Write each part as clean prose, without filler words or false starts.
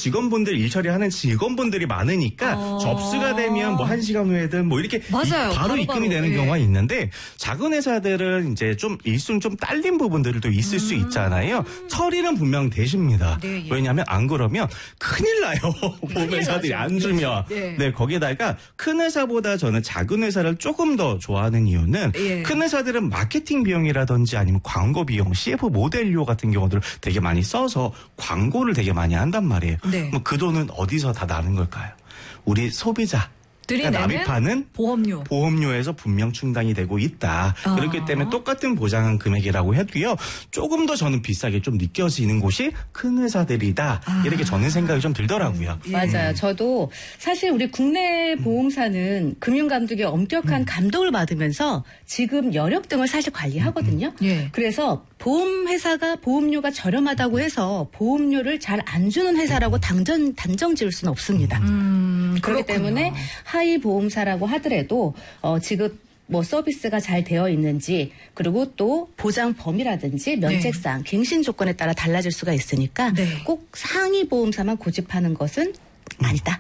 직원분들 일 처리하는 직원분들이 많으니까 접수가 되면 뭐 1시간 후에든 뭐 이렇게 맞아요. 바로 입금이 되는 예. 경우가 있는데 작은 회사들은 이제 좀 일순 좀 딸린 부분들도 있을 수 있잖아요. 처리는 분명 되십니다. 네, 예. 왜냐하면 안 그러면 큰일 나요. 보험 회사들이 나죠. 안 주면. 네. 네, 거기에다가 큰 회사보다 저는 작은 회사를 조금 더 좋아하는 이유는 예. 큰 회사들은 마케팅 비용이라든지 아니면 광고 비용, CF 모델료 같은 경우들을 되게 많이 써서 광고를 되게 많이 한단 말이에요. 네. 뭐 그 돈은 어디서 다 나는 걸까요? 우리 소비자. 들이 내는 납입하는 보험료. 보험료에서 분명 충당이 되고 있다. 그렇기 때문에 똑같은 보장한 금액이라고 해도요. 조금 더 저는 비싸게 좀 느껴지는 곳이 큰 회사들이다. 이렇게 저는 생각이 좀 들더라고요. 맞아요. 저도 사실 우리 국내 보험사는 금융감독의 엄격한 감독을 받으면서 지급 여력 등을 사실 관리하거든요. 예. 그래서 보험회사가 보험료가 저렴하다고 해서 보험료를 잘 안 주는 회사라고 단정 지을 수는 없습니다. 그렇기 그렇군요. 때문에 하위 보험사라고 하더라도 지급 뭐 서비스가 잘 되어 있는지 그리고 또 보장 범위라든지 면책사항, 갱신 조건에 따라 달라질 수가 있으니까 네. 꼭 상위 보험사만 고집하는 것은 아니다.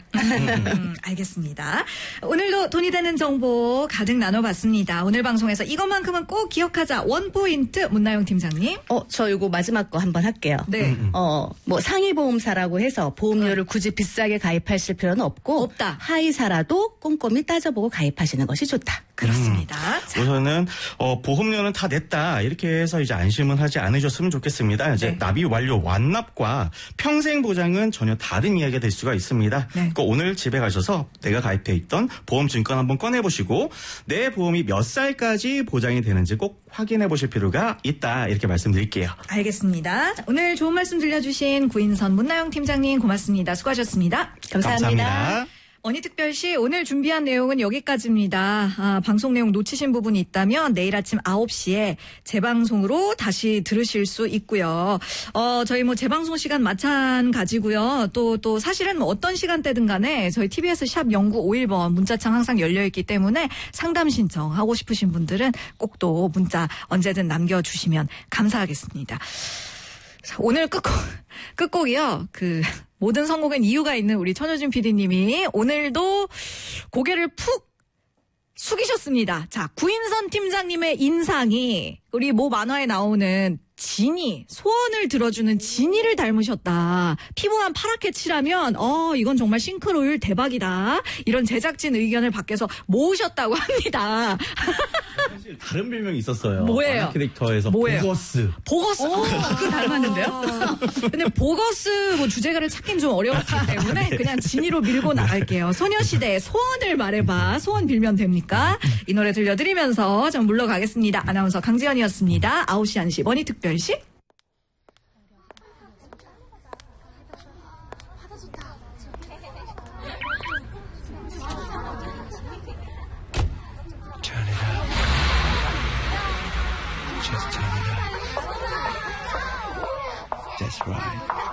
알겠습니다. 오늘도 돈이 되는 정보 가득 나눠봤습니다. 오늘 방송에서 이것만큼은 꼭 기억하자. 원포인트 문나영 팀장님. 저 이거 마지막 거 한번 할게요. 네. 뭐 상위 보험사라고 해서 보험료를 굳이 비싸게 가입하실 필요는 없다. 하위사라도 꼼꼼히 따져보고 가입하시는 것이 좋다. 그렇습니다. 자, 우선은 보험료는 다 냈다 이렇게 해서 이제 안심은 하지 않으셨으면 좋겠습니다. 이제 네. 납입 완료 완납과 평생 보장은 전혀 다른 이야기가 될 수가 있습니다. 네. 그러니까 오늘 집에 가셔서 내가 가입해 있던 보험 증권 한번 꺼내 보시고 내 보험이 몇 살까지 보장이 되는지 꼭 확인해 보실 필요가 있다 이렇게 말씀드릴게요. 알겠습니다. 자, 오늘 좋은 말씀 들려주신 구인선 문나영 팀장님 고맙습니다. 수고하셨습니다. 감사합니다. 어니특별시 오늘 준비한 내용은 여기까지입니다. 방송 내용 놓치신 부분이 있다면 내일 아침 9시에 재방송으로 다시 들으실 수 있고요. 저희 뭐 재방송 시간 마찬가지고요. 또 사실은 뭐 어떤 시간대든 간에 저희 TBS 샵 0951번 문자창 항상 열려있기 때문에 상담 신청하고 싶으신 분들은 꼭 또 문자 언제든 남겨주시면 감사하겠습니다. 자, 오늘 끝곡이요. 모든 선곡엔 이유가 있는 우리 천효진 PD님이 오늘도 고개를 푹 숙이셨습니다. 자, 구인선 팀장님의 인상이 우리 모 만화에 나오는 진이, 소원을 들어주는 진이를 닮으셨다. 피부만 파랗게 칠하면 이건 정말 싱크로율 대박이다. 이런 제작진 의견을 밖에서 모으셨다고 합니다. 사실 다른 별명이 있었어요. 뭐예요? 만화 캐릭터에서 뭐예요? 보거스. 보거스. 그거 닮았는데요? 근데 보거스 뭐 주제가를 찾긴 좀 어려웠기 때문에 그냥 진이로 밀고 나갈게요. 소녀시대의 소원을 말해봐. 소원 빌면 됩니까? 이 노래 들려드리면서 좀 물러가겠습니다. 아나운서 강지연이었습니다. 9시 안시 머니특별시. Turn it up. Just turn it up. That's right.